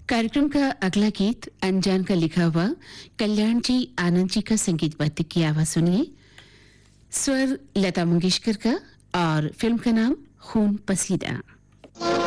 कार्यक्रम का अगला गीत अनजान का लिखा हुआ कल्याण जी आनंद जी का संगीतबद्ध की आवाज सुनिए। स्वर लता मंगेशकर का और फिल्म का नाम खून पसीदा।